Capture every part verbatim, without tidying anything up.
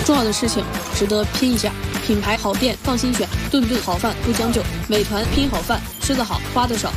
重要的事情值得拼一下。品牌好店放心选，顿顿好饭不将就。美团拼好饭，吃得好，花得少。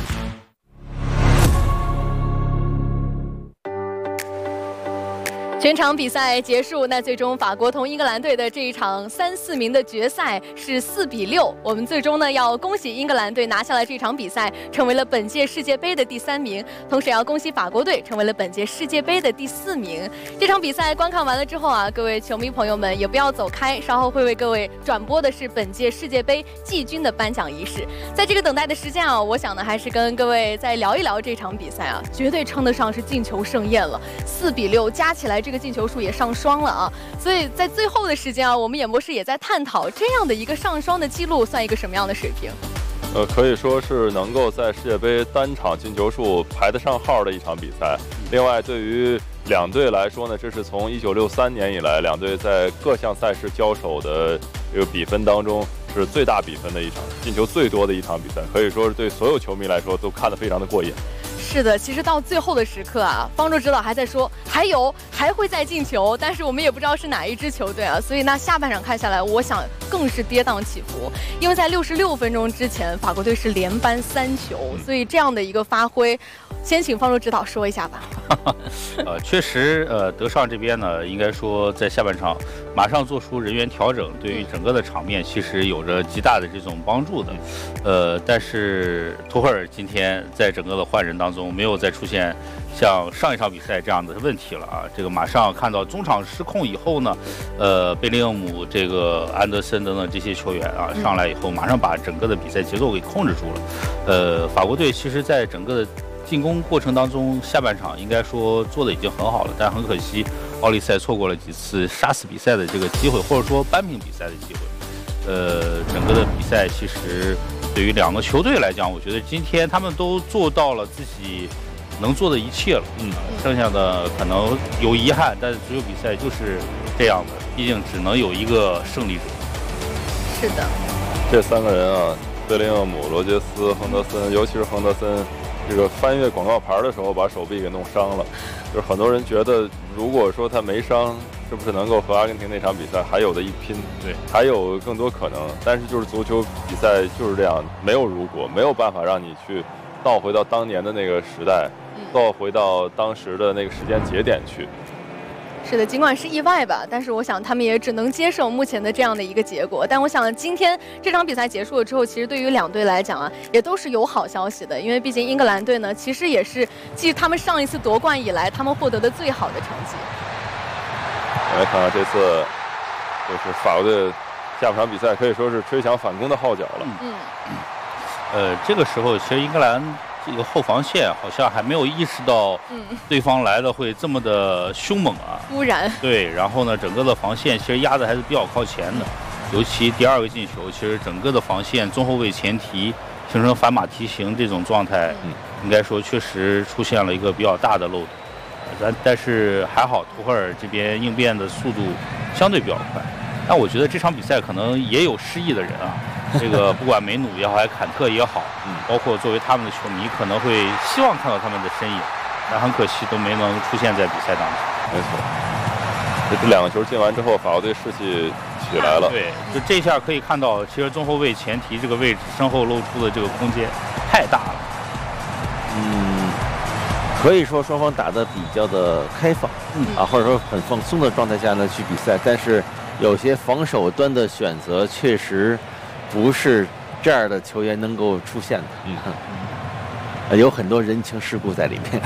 全场比赛结束，那最终法国同英格兰队的这一场三四名的决赛是四比六。我们最终呢要恭喜英格兰队拿下了这场比赛，成为了本届世界杯的第三名，同时也要恭喜法国队成为了本届世界杯的第四名。这场比赛观看完了之后啊，各位球迷朋友们也不要走开，稍后会为各位转播的是本届世界杯季军的颁奖仪式。在这个等待的时间啊，我想呢还是跟各位再聊一聊这场比赛啊，绝对称得上是进球盛宴了，四比六加起来这。这个进球数也上双了啊，所以在最后的时间啊，我们演播室也在探讨这样的一个上双的记录算一个什么样的水平？ 呃，可以说是能够在世界杯单场进球数排得上号的一场比赛。另外，对于两队来说呢，这是从一九六三年以来两队在各项赛事交手的这个比分当中是最大比分的一场，进球最多的一场比赛，可以说是对所有球迷来说都看得非常的过瘾。 是的，其实到最后的时刻啊，方舟指导还在说还有还会再进球，但是我们也不知道是哪一支球队啊，所以那下半场看下来，我想更是跌宕起伏，因为在六十六分钟之前，法国队是连扳三球，所以这样的一个发挥，先请方舟指导说一下吧。 呃，确实，呃，德尚这边呢，应该说在下半场马上做出人员调整，对于整个的场面其实有着极大的这种帮助的。呃，但是图赫尔今天在整个的换人当中，没有再出现像上一场比赛这样的问题了啊。这个马上看到中场失控以后呢，呃，贝林厄姆、这个安德森等等这些球员啊上来以后，马上把整个的比赛节奏给控制住了。呃，法国队其实在整个的进攻过程当中，下半场应该说做的已经很好了，但很可惜，奥利赛错过了几次杀死比赛的这个机会，或者说扳平比赛的机会。呃，整个的比赛其实对于两个球队来讲，我觉得今天他们都做到了自己能做的一切了。嗯，剩下的可能有遗憾，但是足球比赛就是这样的，毕竟只能有一个胜利者。 是的， 这三个人啊，贝林厄姆、罗杰斯、亨德森，尤其是亨德森。这个翻越广告牌的时候把手臂给弄伤了，就是很多人觉得，如果说他没伤，是不是能够和阿根廷那场比赛还有的一拼？ 对， 还有更多可能。但是就是足球比赛就是这样，没有如果，没有办法让你去倒回到当年的那个时代，倒回到当时的那个时间节点去。 是的，尽管是意外吧，但是我想他们也只能接受目前的这样的一个结果。但我想今天这场比赛结束了之后，其实对于两队来讲啊，也都是有好消息的，因为毕竟英格兰队呢，其实也是继他们上一次夺冠以来，他们获得的最好的成绩。 来看看这次，就是法国队下半场比赛可以说是吹响反攻的号角了。 嗯， 呃，这个时候其实英格兰这个后防线好像还没有意识到对方来的会这么的凶猛啊， 突然。 对，然后呢，整个的防线其实压的还是比较靠前的，尤其第二个进球，其实整个的防线中后卫前提形成反马蹄形这种状态，嗯，应该说确实出现了一个比较大的漏洞。但但是还好，图赫尔这边应变的速度相对比较快。但我觉得这场比赛可能也有失意的人啊。这个不管梅努也好，还是坎特也好，嗯，包括作为他们的球迷，可能会希望看到他们的身影，但很可惜都没能出现在比赛当中。 没错，这两个球进完之后，法国队士气起来了。 对，就这下可以看到，其实中后卫前提这个位置身后露出的这个空间太大了。 嗯，可以说双方打得比较的开放，嗯啊，或者说很放松的状态下呢去比赛，但是有些防守端的选择确实不是这样的球员能够出现的，嗯，呃、有很多人情世故在里面。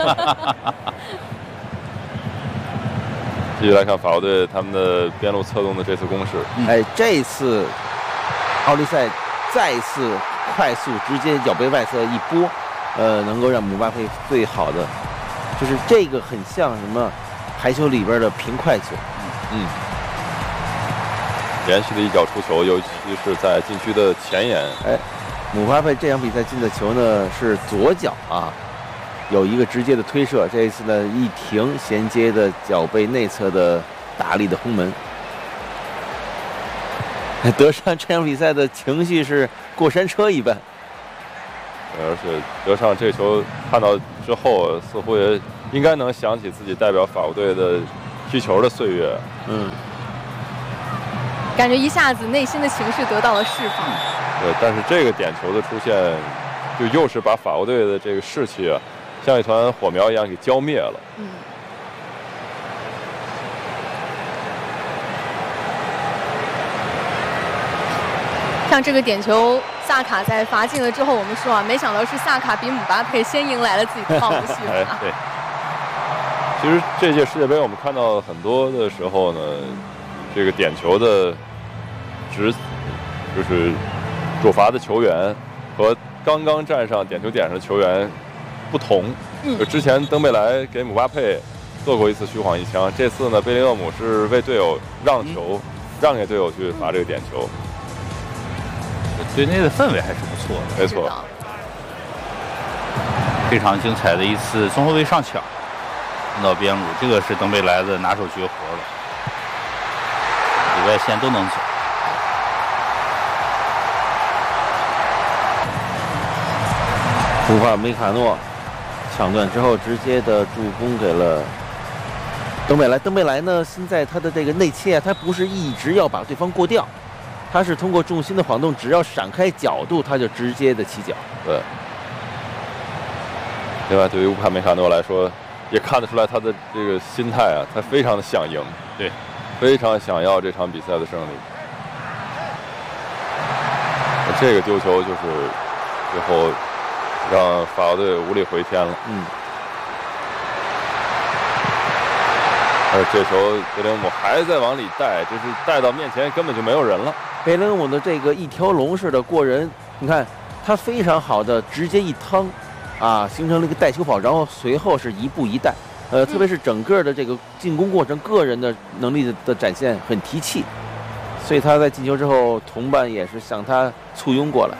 继续来看法国队他们的边路策动的这次攻势， 嗯、哎，这一次奥利赛再一次快速直接脚背外侧一拨，呃，能够让姆巴佩最好的，就是这个很像什么排球里边的平快球， 嗯。嗯，连续的一脚出球，尤其是在禁区的前沿。 哎，姆巴佩这场比赛进的球呢是左脚啊，有一个直接的推射，这一次呢一停衔接的脚背内侧的大力的轰门。德尚这场比赛的情绪是过山车一般， 而且德尚这球看到之后，似乎也应该能想起自己代表法国队的踢球的岁月。 嗯。 感觉一下子内心的情绪得到了释放。 对，但是这个点球的出现，就又是把法国队的这个士气啊，像一团火苗一样给浇灭了。 嗯。像这个点球，萨卡在罚进了之后，我们说啊，没想到是萨卡比姆巴佩先迎来了自己的报复戏法。 哎，对。其实这届世界杯我们看到很多的时候呢，这个点球的执就是主罚的球员和刚刚站上点球点上的球员不同。 嗯。 就之前登贝莱给姆巴佩做过一次虚晃一枪，这次呢，贝林厄姆是为队友让球，嗯、让给队友去罚这个点球。 队内的氛围还是不错的， 没错。 非常精彩的一次中后卫上抢，碰到边路，这个是登贝莱的拿手绝活了，里外线都能走。 乌帕梅卡诺抢断之后，直接的助攻给了登贝莱。登贝莱呢，现在他的这个内切啊，他不是一直要把对方过掉。他是通过重心的晃动，只要闪开角度，他就直接的起脚。 对。另外，对于乌帕梅卡诺来说，也看得出来他的这个心态啊，他非常的想赢， 对， 非常想要这场比赛的胜利。这个丢球就是最后让法国队无力回天了。 嗯。 而这球贝林厄姆还在往里带，就是带到面前根本就没有人了。 贝林厄姆的这个一条龙式的过人，你看他非常好的直接一趟，啊，形成了一个带球跑，然后随后是一步一带，呃，特别是整个的这个进攻过程，个人的能力的的展现很提气，所以他在进球之后，同伴也是向他簇拥过来。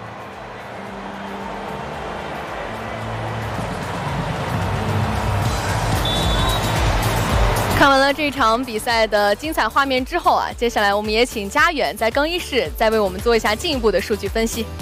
看完了这场比赛的精彩画面之后啊，接下来我们也请佳远在更衣室再为我们做一下进一步的数据分析。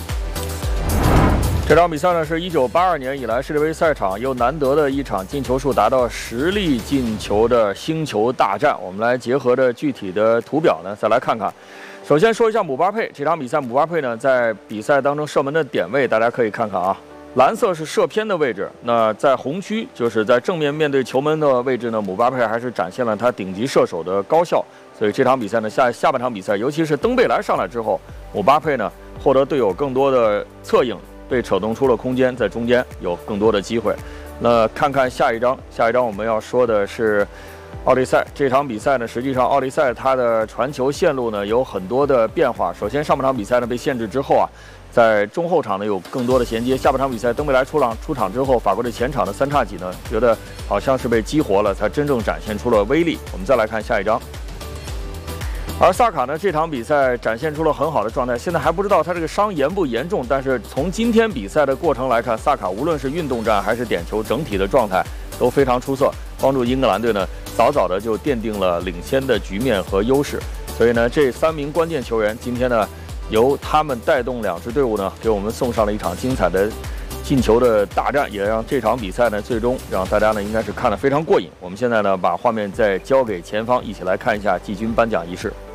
这场比赛呢是一九八二年以来世界杯赛场又难得的一场进球数达到十粒进球的星球大战。我们来结合着具体的图表呢，再来看看。首先说一下姆巴佩，这场比赛姆巴佩呢在比赛当中射门的点位，大家可以看看啊。蓝色是射偏的位置，那在红区就是在正面面对球门的位置呢，姆巴佩还是展现了他顶级射手的高效。所以这场比赛呢，下下半场比赛，尤其是登贝莱上来之后，姆巴佩呢获得队友更多的策应，被扯动出了空间，在中间有更多的机会。那看看下一章，下一章我们要说的是奥利赛。这场比赛呢，实际上奥利赛他的传球线路呢有很多的变化。首先上半场比赛呢被限制之后啊，在中后场呢有更多的衔接。下半场比赛登贝莱出场出场之后，法国队前场的三叉戟呢觉得好像是被激活了，才真正展现出了威力。我们再来看下一章。而萨卡呢，这场比赛展现出了很好的状态，现在还不知道他这个伤严不严重，但是从今天比赛的过程来看，萨卡无论是运动战还是点球，整体的状态都非常出色，帮助英格兰队呢早早的就奠定了领先的局面和优势。所以呢，这三名关键球员今天呢，由他们带动两支队伍呢，给我们送上了一场精彩的进球的大战，也让这场比赛呢，最终让大家呢应该是看得非常过瘾。我们现在呢，把画面再交给前方，一起来看一下季军颁奖仪式。